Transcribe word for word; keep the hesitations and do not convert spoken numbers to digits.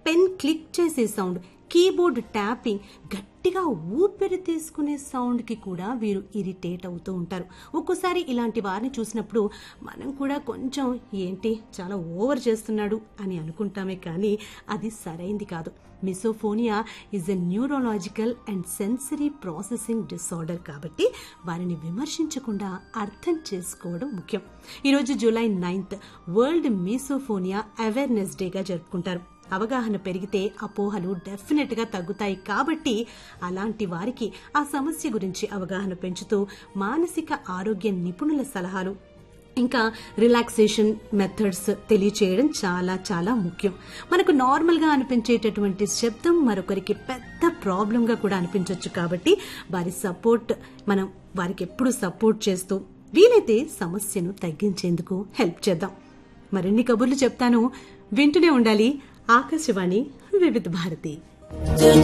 Pen click చేసే sound, keyboard tapping, గట్టిగా ఊపిరి తీసుకునే సౌండ్ కి కూడా వీరు ఇరిటేట్ అవుతూ ఉంటారు. ఒక్కోసారి ఇలాంటి వారిని చూసినప్పుడు మనం కూడా కొంచెం ఏంటి చాలా ఓవర్ చేస్తున్నాడు అని అనుకుంటామే, కానీ అది సరైంది కాదు. మిసోఫోనియా is a neurological and sensory processing disorder కాబట్టి వారిని విమర్శించకుండా అర్థం చేసుకోవడం ముఖ్యం. ఈరోజు జూలై నైన్త్ వరల్డ్ మిసోఫోనియా అవేర్నెస్ డేగా జరుపుకుంటారు. అవగాహన పెరిగితే అపోహలు డెఫినెట్ గా తగ్గుతాయి కాబట్టి అలాంటి వారికి ఆ సమస్య గురించి అవగాహన పెంచుతూ మానసిక ఆరోగ్య నిపుణుల సలహాలు ఇంకా రిలాక్సేషన్ మెథడ్స్ తెలియచేయడం చాలా చాలా ముఖ్యం. మనకు నార్మల్ గా అనిపించేటటువంటి శబ్దం మరొకరికి పెద్ద ప్రాబ్లం గా కూడా అనిపించవచ్చు కాబట్టి వారి సపోర్ట్ మనం వారికి ఎప్పుడు సపోర్ట్ చేస్తూ వీలైతే సమస్యను తగ్గించేందుకు హెల్ప్ చేద్దాం. మరిన్ని కబుర్లు చెప్తాను, వింటూనే ఉండాలి. ఆకాశవాణి వివిధ భారతి.